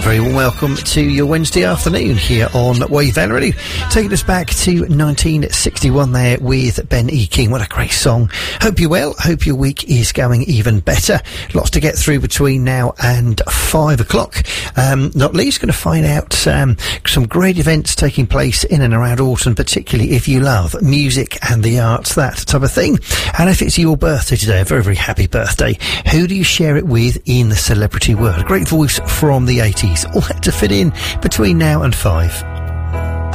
Very warm welcome to your Wednesday afternoon here on Wave Valley. Taking us back to 1961 there with Ben E. King. What a great song. Hope you're well. Hope your week is going even better. Lots to get through between now and 5 o'clock. Not least going to find out some great events taking place in and around Alton, particularly if you love music and the arts, that type of thing. And if it's your birthday today, a very, very happy birthday, who do you share it with in the celebrity world? A great voice from the 80s. All that to fit in between now and 5.